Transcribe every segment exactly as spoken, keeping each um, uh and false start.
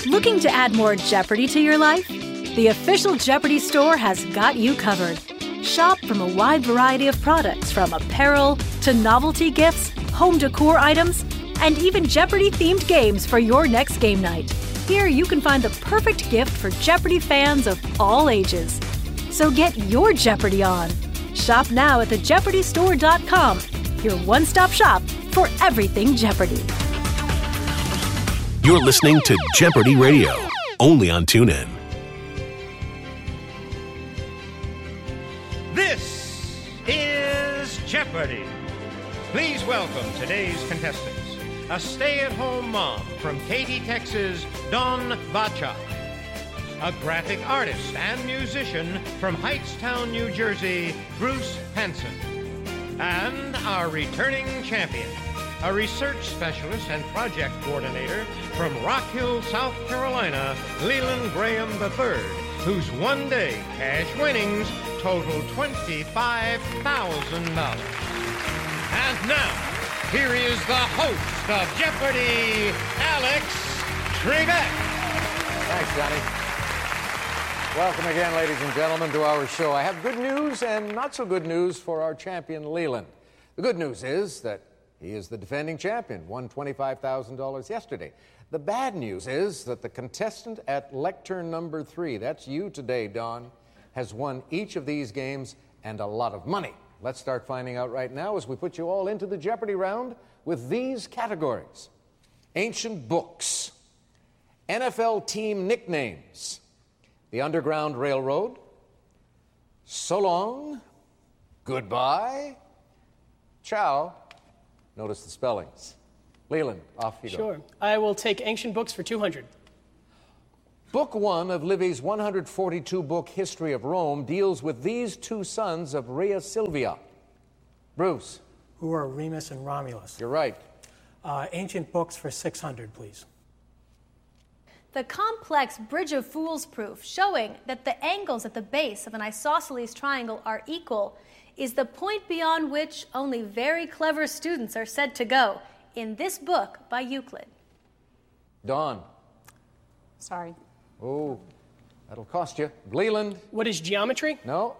Looking to add more Jeopardy to your life? The official Jeopardy store has got you covered. Shop from a wide variety of products, from apparel to novelty gifts, home decor items, and even Jeopardy-themed games for your next game night. Here you can find the perfect gift for Jeopardy fans of all ages. So get your Jeopardy on. Shop now at the jeopardy store dot com, your one-stop shop for everything Jeopardy. You're listening to Jeopardy Radio, only on TuneIn. This is Jeopardy! Please welcome today's contestants. A stay-at-home mom from Katy, Texas, Dawn Vacha. A graphic artist and musician from Hightstown, New Jersey, Bruce Hanson. And our returning champion, a research specialist and project coordinator from Rock Hill, South Carolina, Leland Graham the third, whose one-day cash winnings total twenty-five thousand dollars. And now, here is the host of Jeopardy, Alex Trebek. Thanks, Johnny. Welcome again, ladies and gentlemen, to our show. I have good news and not so good news for our champion, Leland. The good news is that he is the defending champion, won twenty-five thousand dollars yesterday. The bad news is that the contestant at lectern number three, that's you today, Dawn, has won each of these games and a lot of money. Let's start finding out right now as we put you all into the Jeopardy round with these categories: ancient books, N F L team nicknames, the Underground Railroad, so long, goodbye, ciao. Notice the spellings. Leland, off you go. Sure. I will take ancient books for two hundred. Book one of Livy's one hundred forty-two book History of Rome deals with these two sons of Rhea Silvia. Bruce. Who are Remus and Romulus? You're right. Uh, ancient books for six hundred, please. The complex Bridge of Fools proof showing that the angles at the base of an isosceles triangle are equal is the point beyond which only very clever students are said to go in this book by Euclid. Dawn. Sorry. Oh, that'll cost you. Leland. What is geometry? No.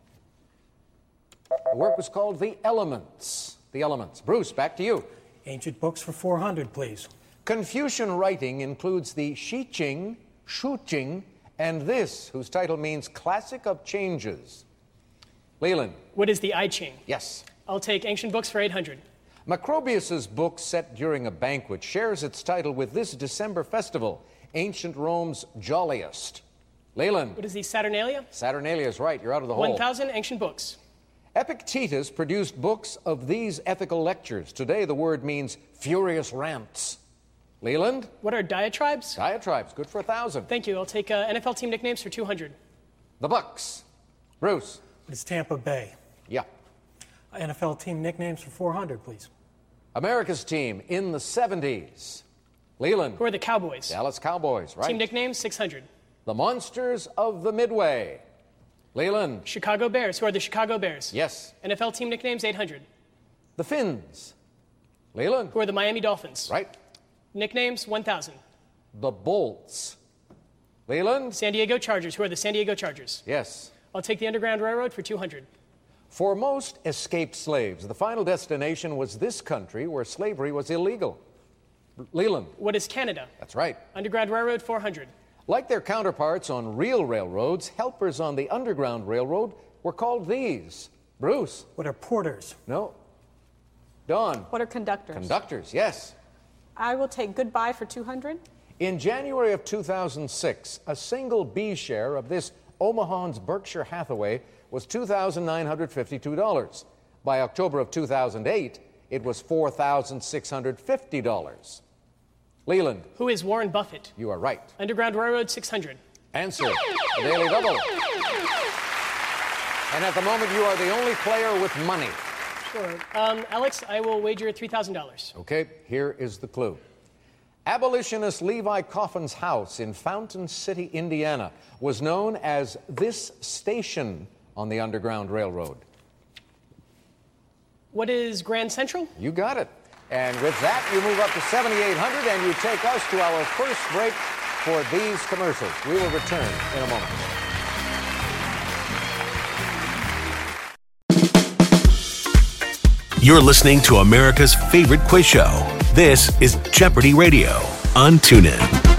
The work was called The Elements. The Elements. Bruce, back to you. Ancient books for four hundred, please. Confucian writing includes the Shi Ching, Shu Ching, and this, whose title means Classic of Changes. Leland. What is the I Ching? Yes. I'll take ancient books for eight hundred. Macrobius's book, set during a banquet, shares its title with this December festival, Ancient Rome's Jolliest. Leland. What is the Saturnalia? Saturnalia is right. You're out of the hole. one thousand ancient books. Epictetus produced books of these ethical lectures. Today, the word means furious rants. Leland. What are diatribes? Diatribes. Good for a thousand. Thank you. I'll take uh, N F L team nicknames for two hundred. The Bucks. Bruce. It's Tampa Bay. Yeah. N F L team nicknames for four hundred, please. America's team in the seventies. Leland. Who are the Cowboys? Dallas Cowboys, right. Team nicknames, six hundred. The Monsters of the Midway. Leland. Chicago Bears. Who are the Chicago Bears? Yes. N F L team nicknames, eight hundred. The Finns. Leland. Who are the Miami Dolphins? Right. Nicknames, one thousand. The Bolts. Leland. San Diego Chargers. Who are the San Diego Chargers? Yes. I'll take the Underground Railroad for two hundred. For most escaped slaves, the final destination was this country where slavery was illegal. Leland. What is Canada? That's right. Underground Railroad, four hundred. Like their counterparts on real railroads, helpers on the Underground Railroad were called these. Bruce. What are porters? No. Dawn. What are conductors? Conductors, yes. I will take goodbye for two hundred. In January of two thousand six, a single B share of this Omaha's Berkshire Hathaway was two thousand nine hundred fifty-two dollars. By October of two thousand eight, it was four thousand six hundred fifty dollars. Leland. Who is Warren Buffett? You are right. Underground Railroad, six hundred. Answer. The Daily Double. And at the moment, you are the only player with money. Sure. Um, Alex, I will wager three thousand dollars. Okay, here is the clue. Abolitionist Levi Coffin's house in Fountain City, Indiana, was known as this station on the Underground Railroad. What is Grand Central? You got it. And with that, you move up to seventy-eight hundred, and you take us to our first break for these commercials. We will return in a moment. You're listening to America's favorite quiz show. This is Jeopardy Radio on TuneIn.